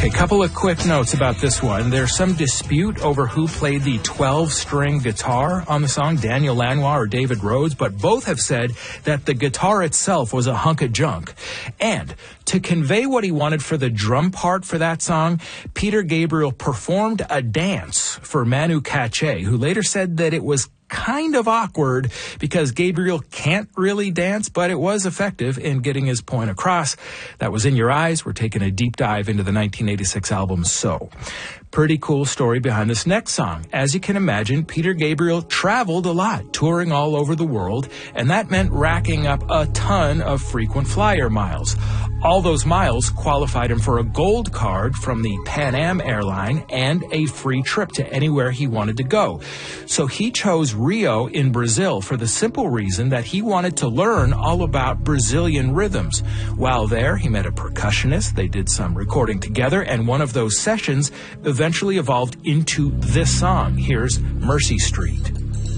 Okay, couple of quick notes about this one. There's some dispute over who played the 12-string guitar on the song, Daniel Lanois or David Rhodes, but both have said that the guitar itself was a hunk of junk. And to convey what he wanted for the drum part for that song, Peter Gabriel performed a dance for Manu Katché, who later said that it was kind of awkward because Gabriel can't really dance, but it was effective in getting his point across. That was In Your Eyes. We're taking a deep dive into the 1986 album So. Pretty cool story behind this next song. As you can imagine, Peter Gabriel traveled a lot, touring all over the world, and that meant racking up a ton of frequent flyer miles. All those miles qualified him for a gold card from the Pan Am airline and a free trip to anywhere he wanted to go. So he chose Rio in Brazil for the simple reason that he wanted to learn all about Brazilian rhythms. While there, he met a percussionist. They did some recording together, and one of those sessions eventually evolved into this song. Here's Mercy Street.